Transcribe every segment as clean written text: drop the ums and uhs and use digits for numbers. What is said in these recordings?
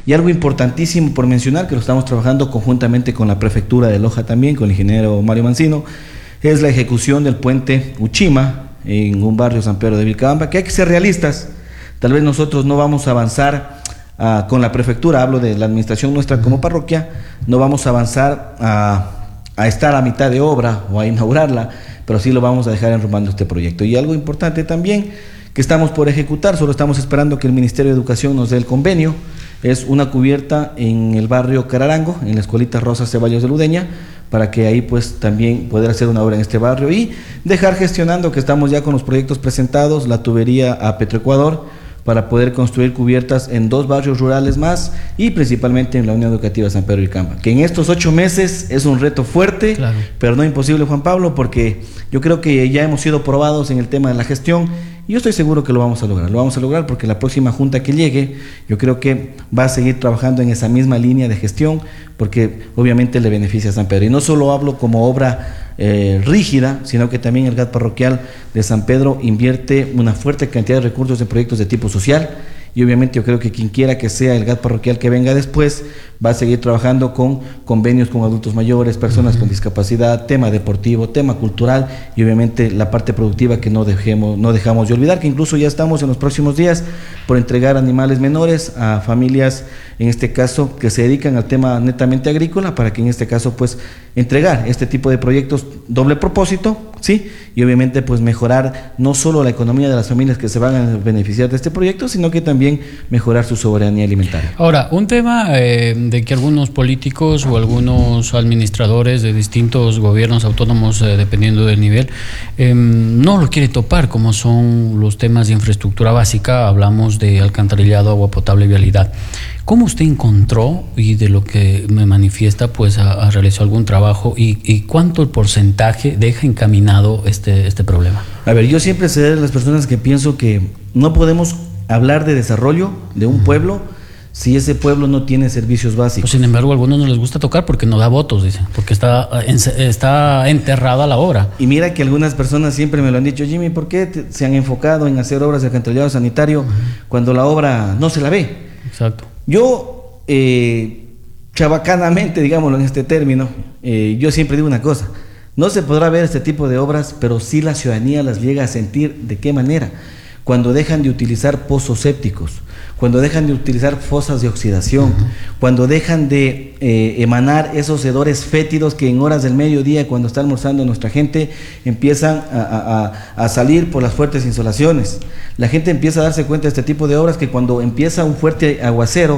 Y algo importantísimo por mencionar, que lo estamos trabajando conjuntamente con la prefectura de Loja también, con el ingeniero Mario Mancino, es la ejecución del puente Uchima en un barrio San Pedro de Vilcabamba, que hay que ser realistas. Tal vez nosotros no vamos a avanzar con la prefectura, hablo de la administración nuestra como parroquia, no vamos a avanzar a estar a mitad de obra o a inaugurarla, pero sí lo vamos a dejar enrumbando este proyecto. Y algo importante también que estamos por ejecutar, solo estamos esperando que el Ministerio de Educación nos dé el convenio, es una cubierta en el barrio Cararango, en la escuelita Rosa Ceballos de Ludeña, para que ahí pues también poder hacer una obra en este barrio y dejar gestionando, que estamos ya con los proyectos presentados, la tubería a Petroecuador, para poder construir cubiertas en 2 barrios rurales más y principalmente en la Unión Educativa San Pedro de Vilcabamba, que en estos 8 meses es un reto fuerte, claro, pero no imposible, Juan Pablo, porque yo creo que ya hemos sido probados en el tema de la gestión y yo estoy seguro que lo vamos a lograr porque la próxima junta que llegue yo creo que va a seguir trabajando en esa misma línea de gestión, porque obviamente le beneficia a San Pedro, y no solo hablo como obra rígida, sino que también el GAT parroquial de San Pedro invierte una fuerte cantidad de recursos en proyectos de tipo social, y obviamente yo creo que quien quiera que sea el GAT parroquial que venga después va a seguir trabajando con convenios con adultos mayores, personas con discapacidad, tema deportivo, tema cultural y obviamente la parte productiva que no dejamos de olvidar, que incluso ya estamos en los próximos días por entregar animales menores a familias, en este caso, que se dedican al tema netamente agrícola, para que en este caso pues entregar este tipo de proyectos doble propósito, ¿sí? Y obviamente pues mejorar no solo la economía de las familias que se van a beneficiar de este proyecto, sino que también mejorar su soberanía alimentaria. Ahora, un tema de que algunos políticos o algunos administradores de distintos gobiernos autónomos, dependiendo del nivel, no lo quiere topar, como son los temas de infraestructura básica. Hablamos de alcantarillado, agua potable y vialidad. ¿Cómo usted encontró, y de lo que me manifiesta, pues ha realizado algún trabajo, y cuánto el porcentaje deja encaminado este problema? A ver, yo siempre soy de las personas que pienso que no podemos hablar de desarrollo de un pueblo si ese pueblo no tiene servicios básicos. Pues, sin embargo, a algunos no les gusta tocar porque no da votos, dicen, porque está enterrada la obra. Y mira que algunas personas siempre me lo han dicho: Jimmy, ¿por qué se han enfocado en hacer obras de alcantarillado sanitario cuando la obra no se la ve? Exacto. Yo, chabacanamente, digámoslo en este término, yo siempre digo una cosa: no se podrá ver este tipo de obras, pero sí la ciudadanía las llega a sentir. ¿De qué manera? Cuando dejan de utilizar pozos sépticos, cuando dejan de utilizar fosas de oxidación, cuando dejan de emanar esos hedores fétidos que en horas del mediodía, cuando está almorzando nuestra gente, empiezan a salir por las fuertes insolaciones. La gente empieza a darse cuenta de este tipo de obras, que cuando empieza un fuerte aguacero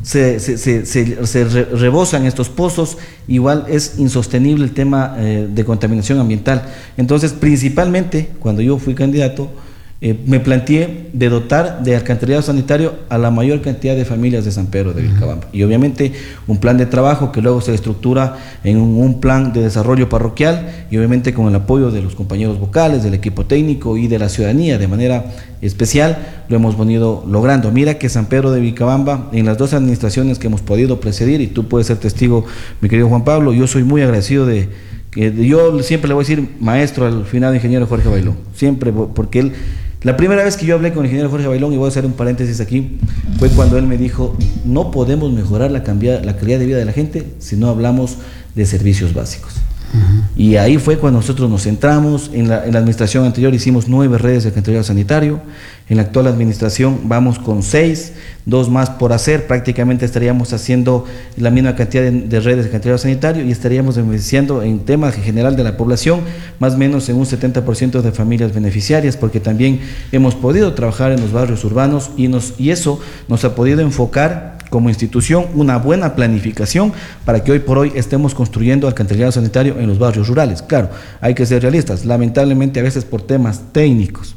se rebosan estos pozos. Igual es insostenible el tema de contaminación ambiental. Entonces, principalmente cuando yo fui candidato, me planteé de dotar de alcantarillado sanitario a la mayor cantidad de familias de San Pedro de Vilcabamba, y obviamente un plan de trabajo que luego se estructura en un plan de desarrollo parroquial, y obviamente con el apoyo de los compañeros vocales, del equipo técnico y de la ciudadanía de manera especial, lo hemos venido logrando. Mira que San Pedro de Vilcabamba, en las 2 administraciones que hemos podido presidir, y tú puedes ser testigo, mi querido Juan Pablo, yo soy muy agradecido yo siempre le voy a decir maestro al finado ingeniero Jorge Bailón, siempre, porque él, la primera vez que yo hablé con el ingeniero Jorge Bailón, y voy a hacer un paréntesis aquí, fue cuando él me dijo: no podemos mejorar la calidad de vida de la gente si no hablamos de servicios básicos. Y ahí fue cuando nosotros nos centramos. En la administración anterior hicimos 9 redes de alcantarillado sanitario. En la actual administración vamos con 6, 2 más por hacer. Prácticamente estaríamos haciendo la misma cantidad de redes de alcantarillado sanitario, y estaríamos beneficiando en tema general de la población, más o menos en un 70% de familias beneficiarias, porque también hemos podido trabajar en los barrios urbanos, y eso nos ha podido enfocar como institución una buena planificación para que hoy por hoy estemos construyendo alcantarillado sanitario en los barrios rurales. Claro, hay que ser realistas, lamentablemente a veces por temas técnicos,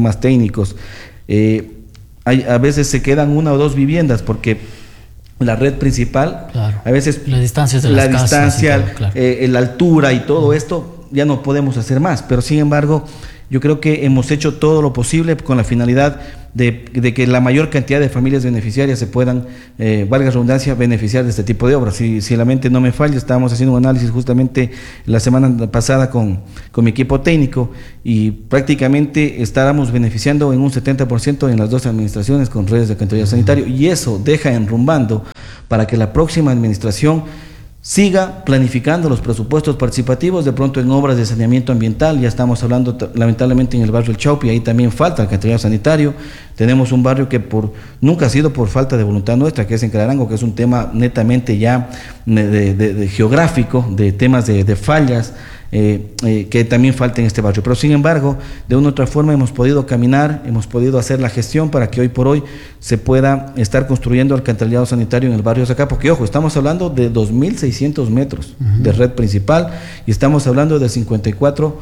a veces se quedan 1 o 2 viviendas, porque la red principal, claro, a veces las distancias de las casas, claro, la altura y todo esto, ya no podemos hacer más, pero sin embargo yo creo que hemos hecho todo lo posible con la finalidad de que la mayor cantidad de familias beneficiarias se puedan, valga la redundancia, beneficiar de este tipo de obras. Si la mente no me falla, estábamos haciendo un análisis justamente la semana pasada con mi equipo técnico, y prácticamente estábamos beneficiando en un 70% en las 2 administraciones con redes de alcantarillado sanitario, y eso deja enrumbando para que la próxima administración siga planificando los presupuestos participativos, de pronto en obras de saneamiento ambiental. Ya estamos hablando lamentablemente en el barrio El Chaupi, ahí también falta alcantarillado sanitario. Tenemos un barrio que nunca ha sido por falta de voluntad nuestra, que es en Cararango, que es un tema netamente ya de geográfico, de temas de fallas, que también falta en este barrio. Pero sin embargo, de una u otra forma hemos podido caminar, hemos podido hacer la gestión para que hoy por hoy se pueda estar construyendo alcantarillado sanitario en el barrio Zacapo, que ojo, estamos hablando de 2.600 metros de red principal y estamos hablando de 54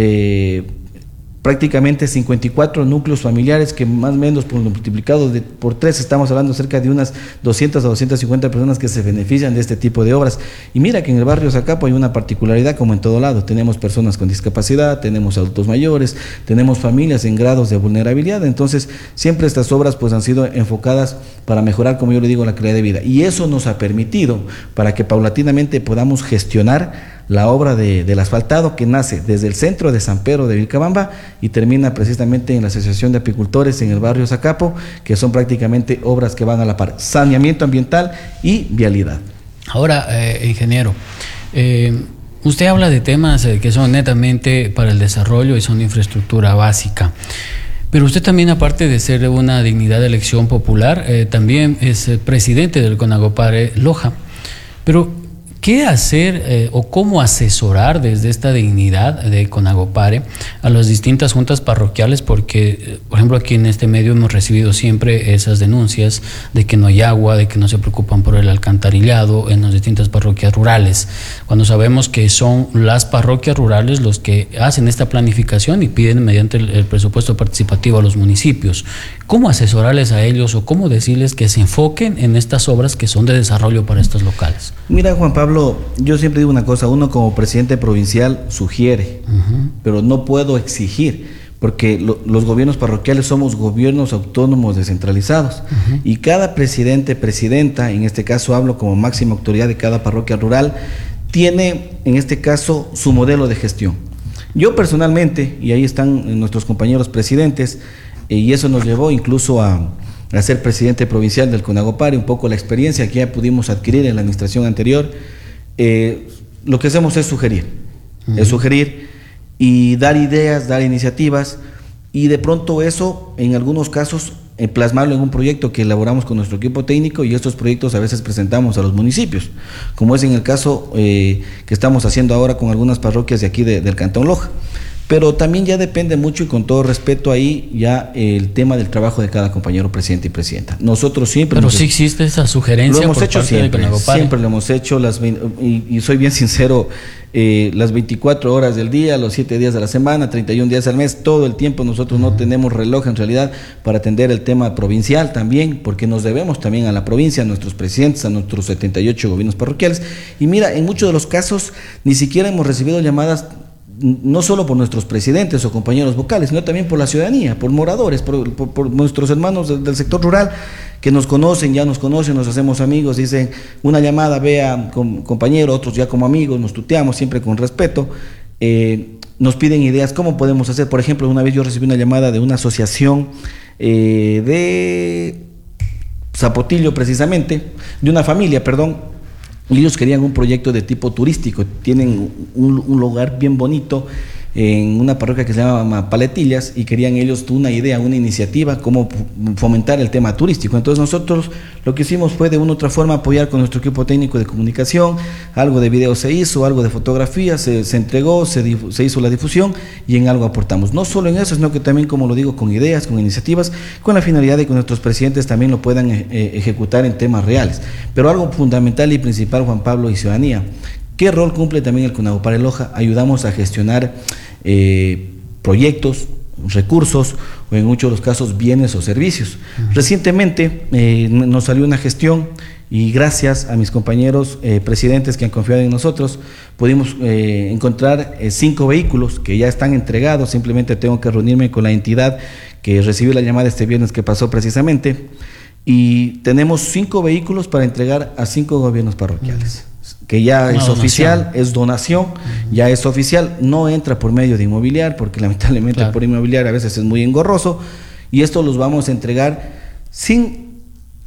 prácticamente 54 núcleos familiares, que más o menos multiplicados por 3 estamos hablando cerca de unas 200 a 250 personas que se benefician de este tipo de obras. Y mira que en el barrio Zacapo hay una particularidad, como en todo lado: tenemos personas con discapacidad, tenemos adultos mayores, tenemos familias en grados de vulnerabilidad. Entonces siempre estas obras pues han sido enfocadas para mejorar, como yo le digo, la calidad de vida, y eso nos ha permitido para que paulatinamente podamos gestionar la obra del asfaltado, que nace desde el centro de San Pedro de Vilcabamba y termina precisamente en la Asociación de Apicultores en el barrio Zacapo, que son prácticamente obras que van a la par: saneamiento ambiental y vialidad. Ahora, ingeniero, usted habla de temas que son netamente para el desarrollo y son infraestructura básica. Pero usted también, aparte de ser una dignidad de elección popular, también es presidente del CONAGOPARE Loja. Pero ¿qué hacer o cómo asesorar desde esta dignidad de CONAGOPARE a las distintas juntas parroquiales? Porque, por ejemplo, aquí en este medio hemos recibido siempre esas denuncias de que no hay agua, de que no se preocupan por el alcantarillado en las distintas parroquias rurales, cuando sabemos que son las parroquias rurales los que hacen esta planificación y piden mediante el presupuesto participativo a los municipios. ¿Cómo asesorarles a ellos o cómo decirles que se enfoquen en estas obras que son de desarrollo para estos locales? Mira, Juan Pablo, yo siempre digo una cosa: uno como presidente provincial sugiere, pero no puedo exigir, porque los gobiernos parroquiales somos gobiernos autónomos descentralizados, y cada presidente, presidenta, en este caso hablo como máxima autoridad de cada parroquia rural, tiene en este caso su modelo de gestión. Yo personalmente, y ahí están nuestros compañeros presidentes, y eso nos llevó incluso a ser presidente provincial del CONAGOPARE, un poco la experiencia que ya pudimos adquirir en la administración anterior. Lo que hacemos es sugerir, y dar ideas, dar iniciativas, y de pronto eso, en algunos casos, plasmarlo en un proyecto que elaboramos con nuestro equipo técnico, y estos proyectos a veces presentamos a los municipios, como es en el caso que estamos haciendo ahora con algunas parroquias de aquí del Cantón Loja. Pero también ya depende mucho, y con todo respeto ahí, ya el tema del trabajo de cada compañero presidente y presidenta. Nosotros siempre... Pero sí existe esa sugerencia. Lo hemos hecho siempre lo hemos hecho, y soy bien sincero, las 24 horas del día, los 7 días de la semana, 31 días al mes, todo el tiempo. Nosotros no tenemos reloj en realidad para atender el tema provincial también, porque nos debemos también a la provincia, a nuestros presidentes, a nuestros 78 gobiernos parroquiales. Y mira, en muchos de los casos ni siquiera hemos recibido llamadas, no solo por nuestros presidentes o compañeros vocales, sino también por la ciudadanía, por moradores, por nuestros hermanos del sector rural que nos conocen, ya nos conocen, nos hacemos amigos, dicen una llamada, vea compañero, otros ya como amigos, nos tuteamos siempre con respeto, nos piden ideas, ¿cómo podemos hacer? Por ejemplo, una vez yo recibí una llamada de una asociación de Zapotillo, precisamente, de una familia, perdón. Ellos querían un proyecto de tipo turístico, tienen un lugar bien bonito en una parroquia que se llama Paletillas, y querían ellos una idea, una iniciativa, cómo fomentar el tema turístico. Entonces nosotros lo que hicimos fue de una u otra forma apoyar con nuestro equipo técnico de comunicación, algo de video se hizo, algo de fotografía, se entregó, se hizo la difusión, y en algo aportamos. No solo en eso, sino que también, como lo digo, con ideas, con iniciativas, con la finalidad de que nuestros presidentes también lo puedan ejecutar en temas reales. Pero algo fundamental y principal, Juan Pablo, y ciudadanía. ¿Qué rol cumple también el CONAGOPARE Loja? Ayudamos a gestionar proyectos, recursos, o en muchos de los casos bienes o servicios. Recientemente nos salió una gestión, y gracias a mis compañeros presidentes que han confiado en nosotros, pudimos encontrar 5 vehículos que ya están entregados. Simplemente tengo que reunirme con la entidad que recibió la llamada este viernes que pasó precisamente, y tenemos 5 vehículos para entregar a 5 gobiernos parroquiales. Que ya es oficial, es donación, ya es oficial, no entra por medio de inmobiliar, porque lamentablemente por inmobiliar a veces es muy engorroso, y esto los vamos a entregar sin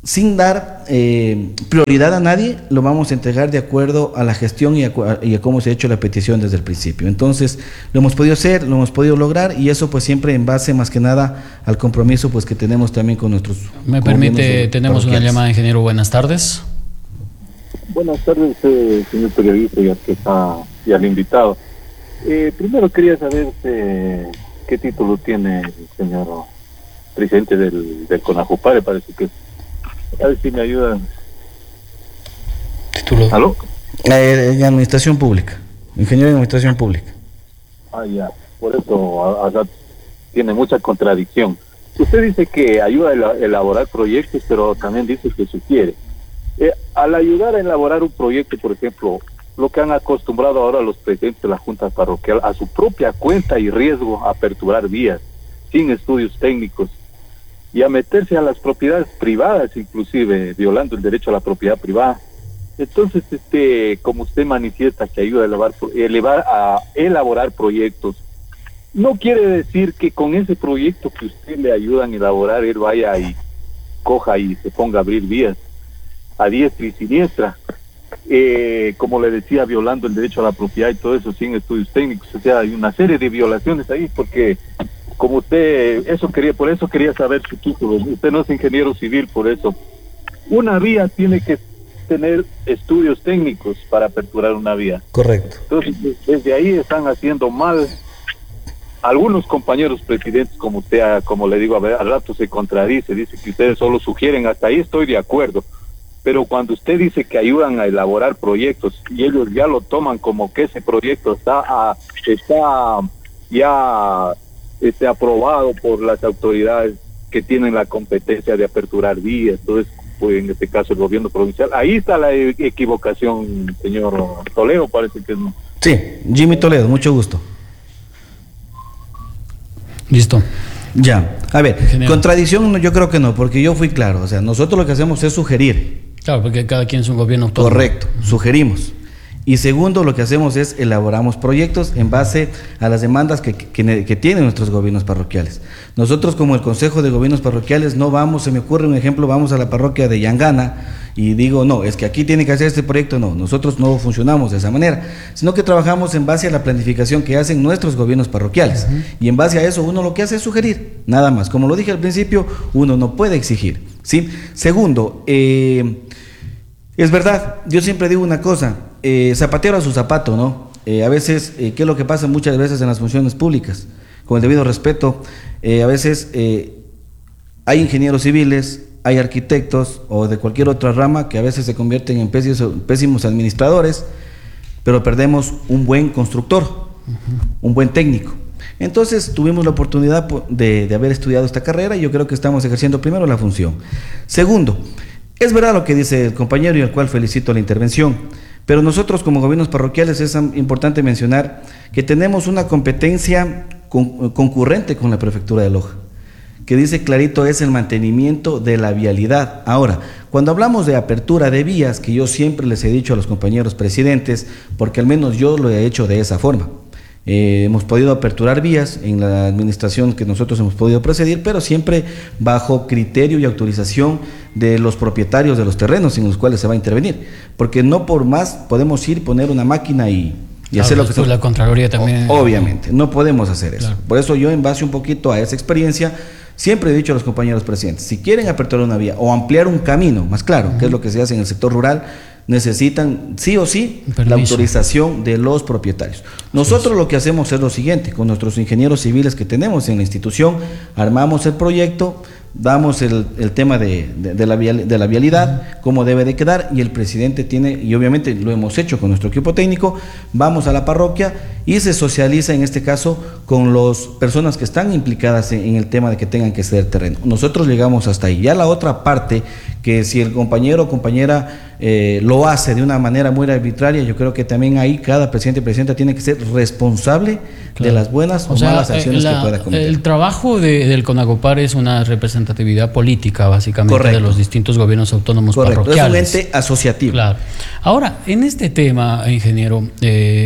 sin dar prioridad a nadie, lo vamos a entregar de acuerdo a la gestión y a cómo se ha hecho la petición desde el principio. Entonces, lo hemos podido hacer, lo hemos podido lograr, y eso pues siempre en base más que nada al compromiso pues que tenemos también con nuestros... Me permite, tenemos una llamada, ingeniero, buenas tardes. Buenas tardes, señor periodista, y al invitado. Primero quería saber qué título tiene el señor presidente del CONAJUPARE, parece que... A ver si me ayudan. ¿Título? ¿Aló? En Administración Pública, ingeniero en Administración Pública. Ya, por eso tiene mucha contradicción. Usted dice que ayuda a elaborar proyectos, pero también dice que sugiere. Al ayudar a elaborar un proyecto, por ejemplo, lo que han acostumbrado ahora los presidentes de la Junta Parroquial, a su propia cuenta y riesgo, a aperturar vías, sin estudios técnicos, y a meterse a las propiedades privadas, inclusive violando el derecho a la propiedad privada. Entonces, como usted manifiesta que ayuda a elaborar proyectos, no quiere decir que con ese proyecto que usted le ayudan a elaborar, él vaya y coja y se ponga a abrir vías a diestra y siniestra, como le decía, violando el derecho a la propiedad y todo eso sin estudios técnicos. O sea, hay una serie de violaciones ahí, porque como usted, por eso quería saber su título. Usted no es ingeniero civil, por eso. Una vía tiene que tener estudios técnicos para aperturar una vía. Correcto. Entonces, desde ahí están haciendo mal algunos compañeros presidentes, como usted, como le digo, al rato se contradice, dice que ustedes solo sugieren, hasta ahí estoy de acuerdo. Pero cuando usted dice que ayudan a elaborar proyectos y ellos ya lo toman como que ese proyecto está ya aprobado por las autoridades que tienen la competencia de aperturar vías, entonces, pues en este caso el gobierno provincial, ahí está la equivocación, señor Toledo, parece que no. Sí, Jimmy Toledo, mucho gusto. Listo. Ya, a ver, Genial. Contradicción yo creo que no, porque yo fui claro, o sea, nosotros lo que hacemos es sugerir. Claro, porque cada quien es un gobierno autónomo. Correcto, sugerimos. Y segundo, lo que hacemos es elaboramos proyectos en base a las demandas que tienen nuestros gobiernos parroquiales. Nosotros, como el Consejo de Gobiernos Parroquiales, no vamos, se me ocurre un ejemplo, vamos a la parroquia de Yangana y digo, no, es que aquí tiene que hacer este proyecto. No, nosotros no funcionamos de esa manera, sino que trabajamos en base a la planificación que hacen nuestros gobiernos parroquiales. Y en base a eso, uno lo que hace es sugerir, nada más. Como lo dije al principio, uno no puede exigir, ¿sí? Segundo, es verdad, yo siempre digo una cosa, zapatero a su zapato, ¿no? A veces, ¿qué es lo que pasa muchas veces en las funciones públicas? Con el debido respeto, a veces hay ingenieros civiles, hay arquitectos o de cualquier otra rama que a veces se convierten en pésimos administradores, pero perdemos un buen constructor, un buen técnico. Entonces tuvimos la oportunidad de haber estudiado esta carrera y yo creo que estamos ejerciendo primero la función. Segundo, es verdad lo que dice el compañero y al cual felicito la intervención, pero nosotros como gobiernos parroquiales es importante mencionar que tenemos una competencia concurrente con la Prefectura de Loja, que dice clarito es el mantenimiento de la vialidad. Ahora, cuando hablamos de apertura de vías, que yo siempre les he dicho a los compañeros presidentes, porque al menos yo lo he hecho de esa forma, hemos podido aperturar vías en la administración que nosotros hemos podido procedir, pero siempre bajo criterio y autorización de los propietarios de los terrenos en los cuales se va a intervenir, porque no por más podemos ir, poner una máquina y hacer lo que la Contraloría también. Obviamente, no podemos hacer eso. Claro. Por eso yo, en base un poquito a esa experiencia, siempre he dicho a los compañeros presidentes, si quieren aperturar una vía o ampliar un camino, más claro, que es lo que se hace en el sector rural, necesitan sí o sí la autorización de los propietarios. Nosotros lo que hacemos es lo siguiente, con nuestros ingenieros civiles que tenemos en la institución, armamos el proyecto, damos el tema de la vialidad, cómo debe de quedar, y el presidente tiene, y obviamente lo hemos hecho con nuestro equipo técnico, vamos a la parroquia y se socializa en este caso con las personas que están implicadas en el tema de que tengan que ceder terreno. Nosotros llegamos hasta ahí. Ya la otra parte, que si el compañero o compañera lo hace de una manera muy arbitraria, yo creo que también ahí cada presidente y presidenta tiene que ser responsable de las buenas o malas acciones que pueda cometer. El trabajo del CONAJUPARE es una representatividad política, básicamente. Correcto. De los distintos gobiernos autónomos. Correcto. Parroquiales. Es un ente asociativo. Claro. Ahora, en este tema, ingeniero,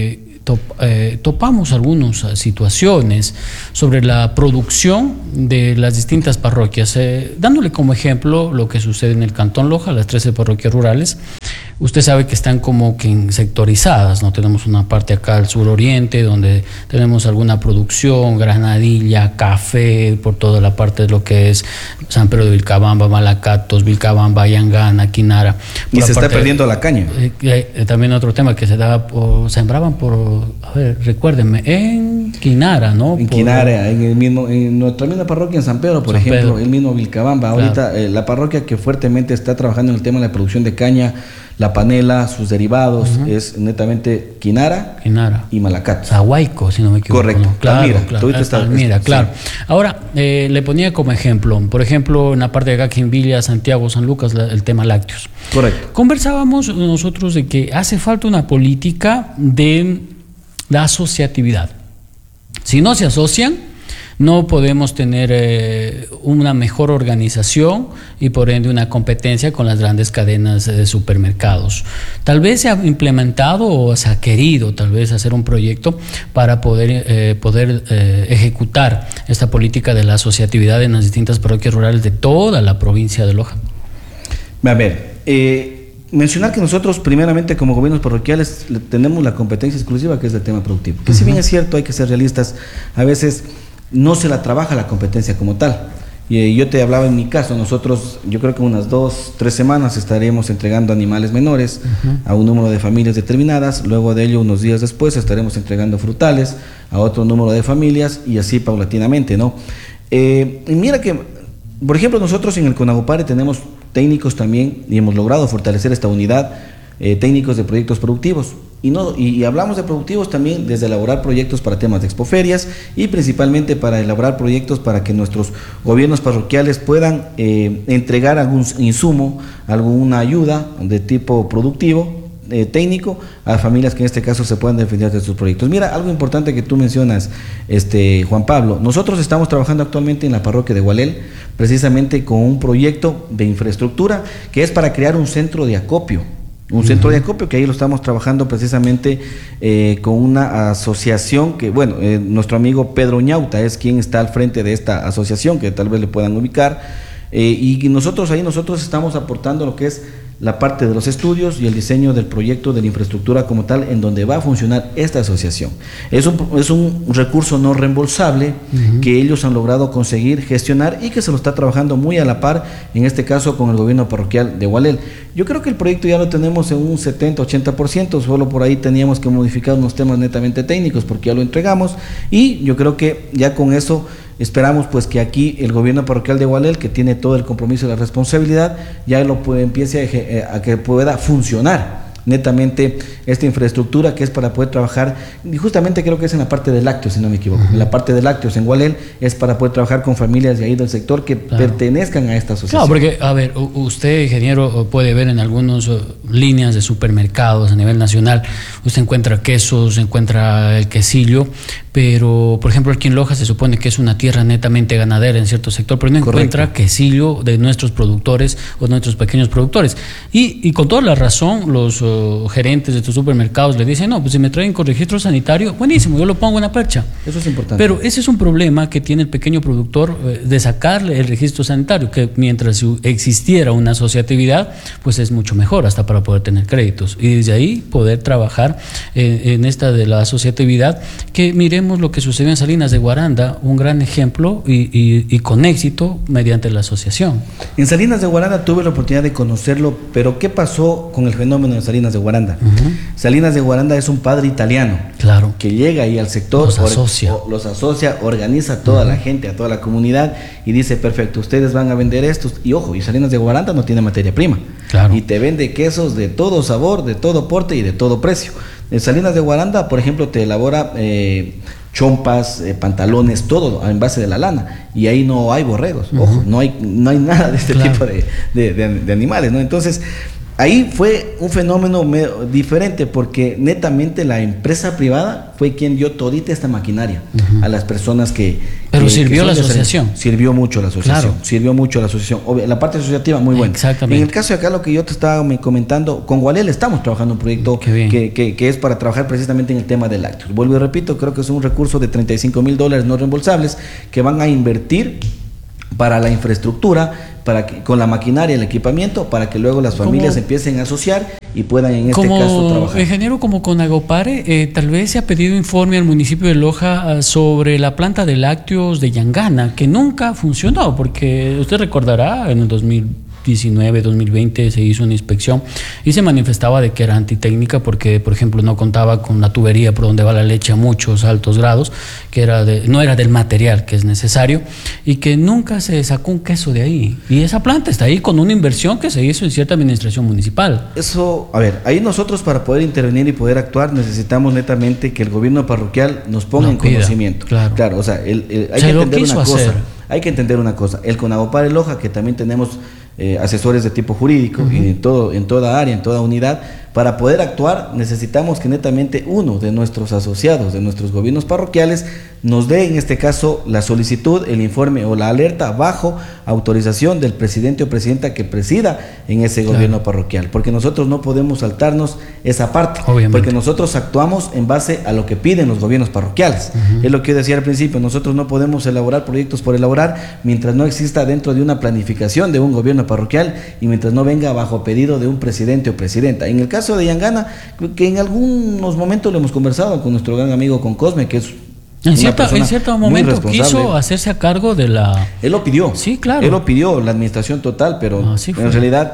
topamos algunas situaciones sobre la producción de las distintas parroquias, dándole como ejemplo lo que sucede en el Cantón Loja, las 13 parroquias rurales. Usted sabe que están como que sectorizadas, ¿no? Tenemos una parte acá al suroriente donde tenemos alguna producción, granadilla, café, por toda la parte de lo que es San Pedro de Vilcabamba, Malacatos, Vilcabamba, Yangana, Quinara. Y se está perdiendo la caña. También otro tema que se daba sembraban a ver, recuérdenme, en Quinara, ¿no? En Quinara, en nuestra misma parroquia en San Pedro, por ejemplo, el mismo Vilcabamba. Claro. Ahorita la parroquia que fuertemente está trabajando en el tema de la producción de caña, la panela, sus derivados, es netamente Quinara y Malacatos. Zahuayco, si no me equivoco. Correcto. ¿no? Claro, Almira. Claro. Ahora, le ponía como ejemplo, por ejemplo, en la parte de acá, Quinvilla, Santiago, San Lucas, el tema lácteos. Correcto. Conversábamos nosotros de que hace falta una política de la asociatividad. Si no se asocian, no podemos tener una mejor organización y por ende una competencia con las grandes cadenas de supermercados. Tal vez se ha implementado o se ha querido tal vez hacer un proyecto para poder ejecutar esta política de la asociatividad en las distintas parroquias rurales de toda la provincia de Loja. A ver, mencionar que nosotros primeramente como gobiernos parroquiales tenemos la competencia exclusiva que es el tema productivo. Que si bien es cierto, hay que ser realistas, a veces no se la trabaja la competencia como tal. Y yo te hablaba en mi caso, nosotros yo creo que unas 2-3 semanas estaremos entregando animales menores a un número de familias determinadas, luego de ello unos días después estaremos entregando frutales a otro número de familias y así paulatinamente, ¿no? Y mira que, por ejemplo, nosotros en el CONAGOPARE tenemos técnicos también y hemos logrado fortalecer esta unidad, técnicos de proyectos productivos. Y hablamos de productivos también desde elaborar proyectos para temas de expoferias y principalmente para elaborar proyectos para que nuestros gobiernos parroquiales puedan entregar algún insumo, alguna ayuda de tipo productivo, técnico, a familias que en este caso se puedan defender de sus proyectos. Mira, algo importante que tú mencionas, Juan Pablo, nosotros estamos trabajando actualmente en la parroquia de Gualel, precisamente con un proyecto de infraestructura que es para crear un centro de acopio. Un centro de acopio que ahí lo estamos trabajando precisamente con una asociación que, bueno, nuestro amigo Pedro Ñauta es quien está al frente de esta asociación, que tal vez le puedan ubicar, y nosotros estamos aportando lo que es la parte de los estudios y el diseño del proyecto de la infraestructura como tal, en donde va a funcionar esta asociación. Es un recurso no reembolsable que ellos han logrado conseguir gestionar y que se lo está trabajando muy a la par, en este caso con el gobierno parroquial de Gualel. Yo creo que el proyecto ya lo tenemos en un 70-80%, solo por ahí teníamos que modificar unos temas netamente técnicos porque ya lo entregamos y yo creo que ya con eso esperamos pues que aquí el gobierno parroquial de Gualel, que tiene todo el compromiso y la responsabilidad, ya empiece a que pueda funcionar netamente esta infraestructura que es para poder trabajar, y justamente creo que es en la parte de lácteos, si no me equivoco, en la parte de lácteos en Gualel es para poder trabajar con familias de ahí del sector que pertenezcan a esta asociación. Claro, porque, a ver, usted, ingeniero, puede ver en algunas líneas de supermercados a nivel nacional, usted encuentra quesos, encuentra el quesillo, pero, por ejemplo, aquí en Loja se supone que es una tierra netamente ganadera en cierto sector, pero no encuentra quesillo de nuestros productores o nuestros pequeños productores. Y con toda la razón, los gerentes de estos supermercados le dicen, no, pues si me traen con registro sanitario, buenísimo, yo lo pongo en la percha. Eso es importante. Pero ese es un problema que tiene el pequeño productor de sacarle el registro sanitario, que mientras existiera una asociatividad, pues es mucho mejor hasta para poder tener créditos. Y desde ahí poder trabajar en esta de la asociatividad, que miremos lo que sucedió en Salinas de Guaranda, un gran ejemplo y con éxito mediante la asociación. En Salinas de Guaranda tuve la oportunidad de conocerlo, pero ¿qué pasó con el fenómeno de Salinas de Guaranda? Salinas de Guaranda es un padre italiano, claro, que llega ahí al sector, los asocia, organiza a toda la gente, a toda la comunidad y dice, perfecto, ustedes van a vender estos, y ojo, y Salinas de Guaranda no tiene materia prima, claro, y te vende quesos de todo sabor, de todo porte y de todo precio. En Salinas de Guaranda, por ejemplo, te elabora chompas, pantalones, todo en base de la lana, y ahí no hay borregos, ojo, no hay nada de este tipo de animales, ¿no? Entonces, Ahí fue un fenómeno diferente porque netamente la empresa privada fue quien dio todita esta maquinaria a las personas que... Pero sirvió la asociación. Sirvió mucho la asociación. Claro. Sirvió mucho la asociación. La parte asociativa muy buena. Exactamente. En el caso de acá, lo que yo te estaba comentando, con Gualel estamos trabajando un proyecto que es para trabajar precisamente en el tema de lácteos. Vuelvo y repito, creo que es un recurso de $35,000 no reembolsables que van a invertir para la infraestructura, con la maquinaria, el equipamiento, para que luego las familias empiecen a asociar y puedan en este caso trabajar. Ingeniero, como con Agopare, tal vez se ha pedido informe al municipio de Loja sobre la planta de lácteos de Yangana, que nunca funcionó, porque usted recordará, en el 2019, 2020 se hizo una inspección y se manifestaba de que era antitécnica porque, por ejemplo, no contaba con la tubería por donde va la leche a muchos altos grados, que no era del material que es necesario, y que nunca se sacó un queso de ahí. Y esa planta está ahí con una inversión que se hizo en cierta administración municipal. Eso, a ver, ahí nosotros para poder intervenir y poder actuar necesitamos netamente que el gobierno parroquial nos ponga en conocimiento. Claro, o sea, hay que entender una cosa. Hay que entender una cosa. El Conagopare Loja, que también tenemos asesores de tipo jurídico y en toda área, en toda unidad, para poder actuar necesitamos que netamente uno de nuestros asociados, de nuestros gobiernos parroquiales, nos dé en este caso la solicitud, el informe o la alerta bajo autorización del presidente o presidenta que presida en ese gobierno parroquial, porque nosotros no podemos saltarnos esa parte, porque nosotros actuamos en base a lo que piden los gobiernos parroquiales. Es lo que yo decía al principio, nosotros no podemos elaborar proyectos por elaborar mientras no exista dentro de una planificación de un gobierno parroquial y mientras no venga bajo pedido de un presidente o presidenta. En el caso de Yangana, que en algunos momentos lo hemos conversado con nuestro gran amigo con Cosme, que es en cierto momento quiso hacerse a cargo de la... Él lo pidió. Sí, claro. Él lo pidió, la administración total, pero en realidad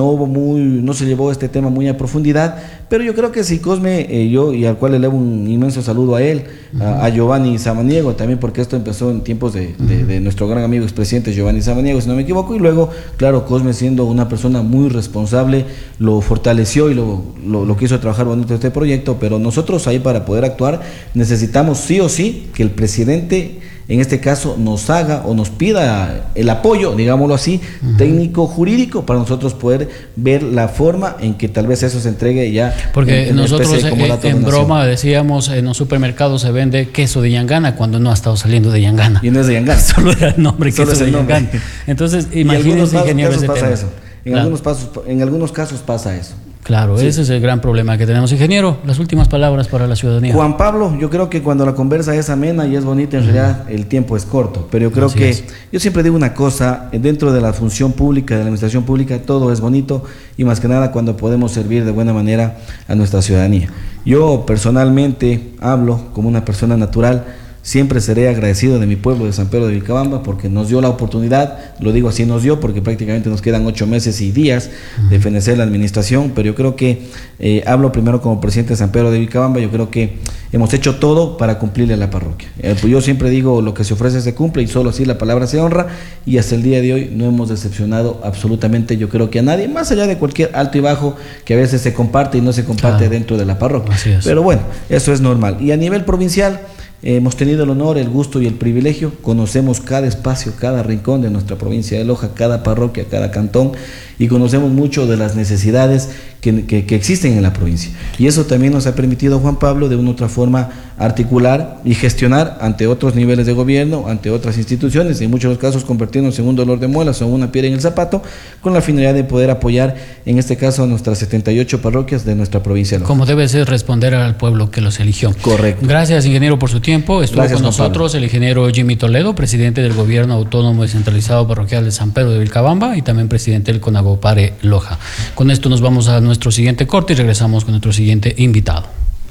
no se llevó este tema muy a profundidad, pero yo creo que si Cosme, yo y al cual le elevo un inmenso saludo a él, a Giovanni Samaniego también, porque esto empezó en tiempos de nuestro gran amigo expresidente Giovanni Samaniego, si no me equivoco, y luego, claro, Cosme siendo una persona muy responsable, lo fortaleció y lo quiso trabajar bonito este proyecto, pero nosotros ahí para poder actuar necesitamos sí o sí que el presidente en este caso nos haga o nos pida el apoyo, digámoslo así, técnico jurídico, para nosotros poder ver la forma en que tal vez eso se entregue ya. Porque nosotros en broma decíamos, en los supermercados se vende queso de Yangana cuando no ha estado saliendo de Yangana. Y no es de Yangana. Solo era el nombre, queso de Yangana. Entonces, imagínense, ingeniero, ese tema. En algunos casos pasa eso. Claro, ese es el gran problema que tenemos. Ingeniero, las últimas palabras para la ciudadanía. Juan Pablo, yo creo que cuando la conversa es amena y es bonita, en realidad el tiempo es corto, pero yo creo yo siempre digo una cosa, dentro de la función pública, de la administración pública, todo es bonito y más que nada cuando podemos servir de buena manera a nuestra ciudadanía. Yo personalmente hablo como una persona natural. Siempre seré agradecido de mi pueblo de San Pedro de Vilcabamba porque nos dio la oportunidad, lo digo así, nos dio porque prácticamente nos quedan 8 meses y días de fenecer la administración, pero yo creo que hablo primero como presidente de San Pedro de Vilcabamba. Yo creo que hemos hecho todo para cumplirle a la parroquia. Yo siempre digo, lo que se ofrece se cumple y solo así la palabra se honra, y hasta el día de hoy no hemos decepcionado absolutamente, yo creo que a nadie, más allá de cualquier alto y bajo que a veces se comparte y no se comparte dentro de la parroquia. Pero bueno, eso es normal. Y a nivel provincial, hemos tenido el honor, el gusto y el privilegio, conocemos cada espacio, cada rincón de nuestra provincia de Loja, cada parroquia, cada cantón, y conocemos mucho de las necesidades que existen en la provincia. Y eso también nos ha permitido, Juan Pablo, de una u otra forma articular y gestionar ante otros niveles de gobierno, ante otras instituciones, en muchos de los casos convertirnos en un dolor de muelas o una piedra en el zapato, con la finalidad de poder apoyar, en este caso, a nuestras 78 parroquias de nuestra provincia de Loja. Como debe ser, responder al pueblo que los eligió. Correcto. Gracias, ingeniero, por su tiempo. Estuvo con nosotros el ingeniero Jimmy Toledo, presidente del Gobierno Autónomo Descentralizado Parroquial de San Pedro de Vilcabamba y también presidente del Conagopare Loja. Con esto nos vamos a nuestro siguiente corte y regresamos con nuestro siguiente invitado.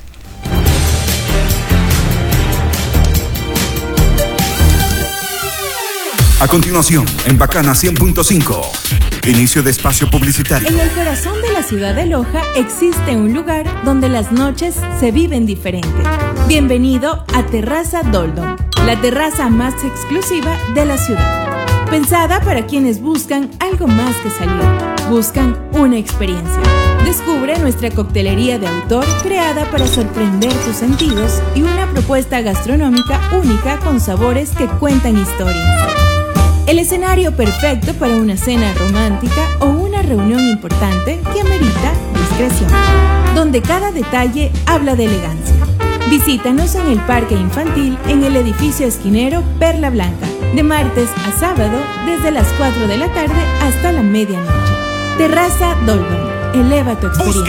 A continuación, en Bacana 100.5, inicio de espacio publicitario. En el corazón de la ciudad de Loja existe un lugar donde las noches se viven diferente. Bienvenido a Terraza Doldom, la terraza más exclusiva de la ciudad. Pensada para quienes buscan algo más que salir, buscan una experiencia. Descubre nuestra coctelería de autor creada para sorprender tus sentidos y una propuesta gastronómica única con sabores que cuentan historias. el escenario perfecto para una cena romántica o una reunión importante que amerita discreción, donde cada detalle habla de elegancia. Visítanos en el Parque Infantil en el edificio esquinero Perla Blanca, de martes a sábado desde las 4 de la tarde hasta la medianoche. Terraza Doldom, eleva tu experiencia.